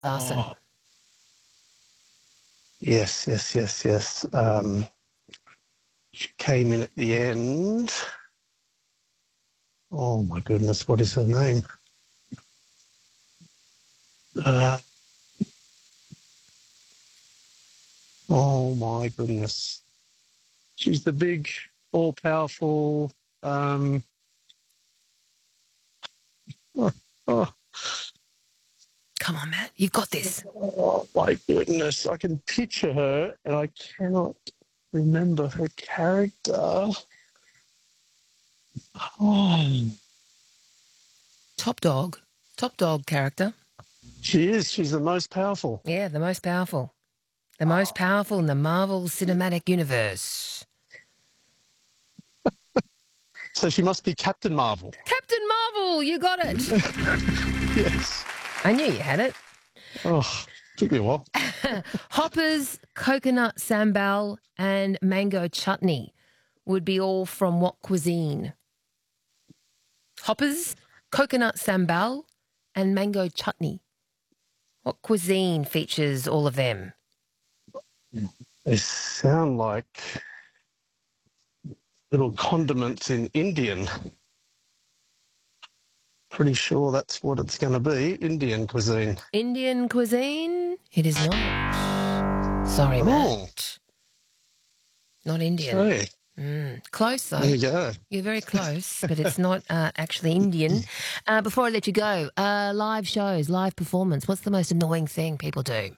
Larson. Oh. Yes. She came in at the end. Oh, my goodness, what is her name? Oh, my goodness. She's the big, all-powerful... oh, oh, Come on, Matt. You've got this. oh, my goodness. I can picture her, and I cannot remember her character. Oh, Top dog character. she is. She's the most powerful. Yeah, the most powerful. The most powerful in the Marvel Cinematic Universe. So she must be Captain Marvel. Captain Marvel, you got it. Yes. I knew you had it. Oh, took me a while. Hoppers, coconut sambal, and mango chutney would be all from what cuisine? Hoppers, coconut sambal, and mango chutney. What cuisine features all of them? They sound like little condiments in Indian. Pretty sure that's what it's going to be, Indian cuisine. Indian cuisine? It is not. Sorry, Matt. Not Indian. Hey, Close, though. there you go. You're very close, but it's not actually Indian. Before I let you go, live shows, live performance. What's the most annoying thing people do?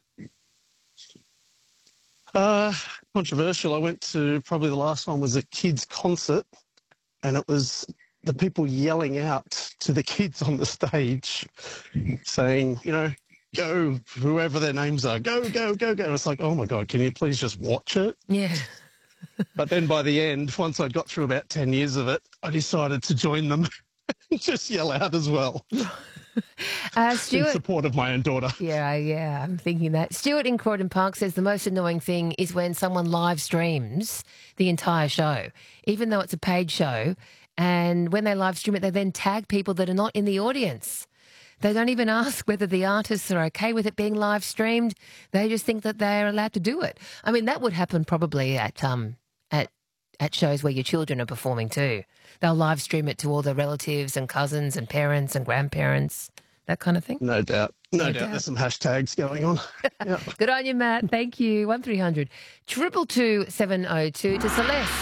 Controversial. I went to, probably the last one was a kids' concert, and it was the people yelling out to the kids on the stage saying, go, whoever their names are, go, go, go, go. It's like, oh, my God, can you please just watch it? Yeah. But then by the end, once I got through about 10 years of it, I decided to join them and just yell out as well. Stuart, in support of my own daughter. Yeah, I'm thinking that. Stuart in Croydon Park says the most annoying thing is when someone live streams the entire show, even though it's a paid show. And when they live stream it, they then tag people that are not in the audience. They don't even ask whether the artists are okay with it being live streamed. They just think that they're allowed to do it. I mean, that would happen probably at shows where your children are performing too. They'll live stream it to all their relatives and cousins and parents and grandparents, that kind of thing. No doubt. No doubt. There's some hashtags going on. Yeah. Good on you, Matt. Thank you. 1300 222 702 to Celeste.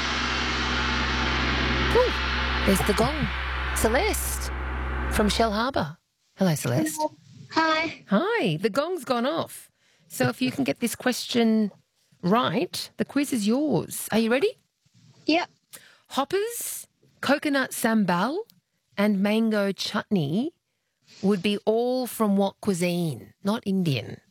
Ooh, there's the gong. Celeste from Shell Harbour. Hello, Celeste. Hi. Hi. The gong's gone off. So if you can get this question right, the quiz is yours. Are you ready? Yep. Hoppers, coconut sambal, and mango chutney would be all from what cuisine? Not Indian.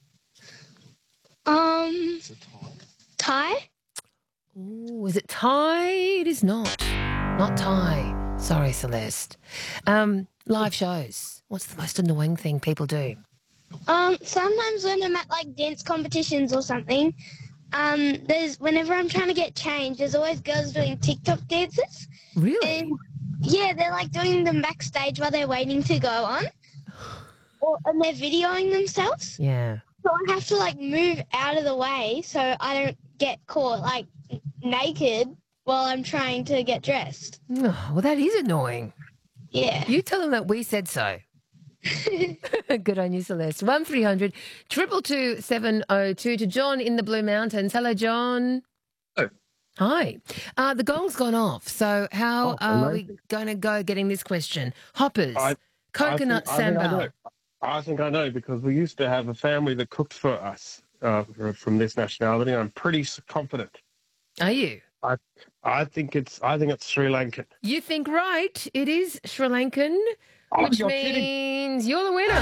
Thai? Oh, is it Thai? It is not. Not Thai. Sorry, Celeste. Live shows. What's the most annoying thing people do? Sometimes when I'm at like dance competitions or something, whenever I'm trying to get changed, there's always girls doing TikTok dances. Really? And yeah, they're like doing them backstage while they're waiting to go on. And they're videoing themselves. Yeah. So I have to like move out of the way so I don't get caught like naked while I'm trying to get dressed. Oh, well, that is annoying. Yeah. You tell them that we said so. Good on you, Celeste. 1300 222 702 to John in the Blue Mountains. Hello, John. Hello. Hi. The gong's gone off. So how are we going to go getting this question? Hoppers, coconut sambal. I think I know because we used to have a family that cooked for us from this nationality. I'm pretty confident. Are you? I think it's Sri Lankan. You think right. It is Sri Lankan, which means you're the winner.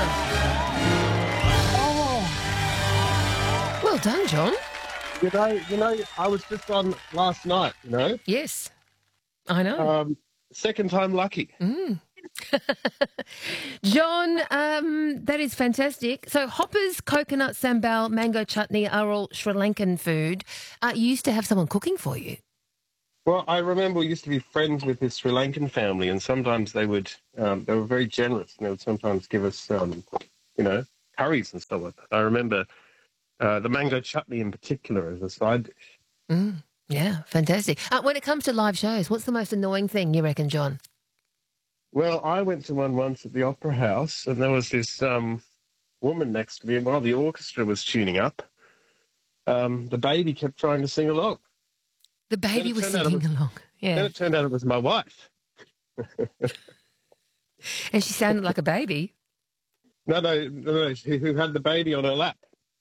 Oh. Well done, John. You know, I was just on last night, Yes, I know. Second time lucky. John, that is fantastic. So hoppers, coconut sambal, mango chutney are all Sri Lankan food. You used to have someone cooking for you. Well, I remember we used to be friends with this Sri Lankan family, and sometimes they were very generous, and they would sometimes give us, curries and stuff like that. I remember the mango chutney in particular as a side dish. Yeah, fantastic. When it comes to live shows, what's the most annoying thing you reckon, John? Well, I went to one once at the Opera House, and there was this woman next to me, and while the orchestra was tuning up, the baby kept trying to sing along. The baby was singing along. Yeah. Then it turned out it was my wife. And she sounded like a baby. No, who had the baby on her lap.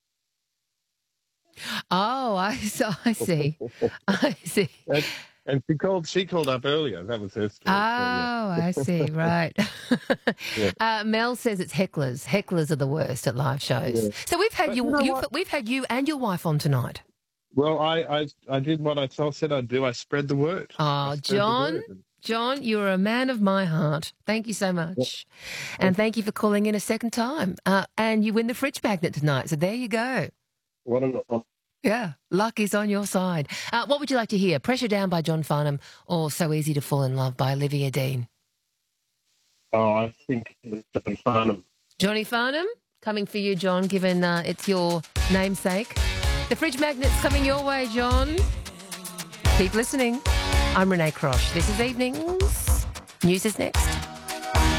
Oh, I see. I see. And she called up earlier. That was her story. Oh, I see. Right. Mel says it's hecklers. Hecklers are the worst at live shows. Yeah. So we've had we've had you and your wife on tonight. Well, I did what I said I'd do. I spread the word. Oh, John, you're a man of my heart. Thank you so much. Yep. And thank you for calling in a second time. And you win the fridge magnet tonight. So there you go. What an honor. Yeah, luck is on your side. What would you like to hear? Pressure Down by John Farnham or So Easy to Fall in Love by Olivia Dean? Oh, I think Johnny Farnham. Johnny Farnham, coming for you, John, given it's your namesake. The fridge magnet's coming your way, John. Keep listening. I'm Renee Crosh. This is Evenings. News is next.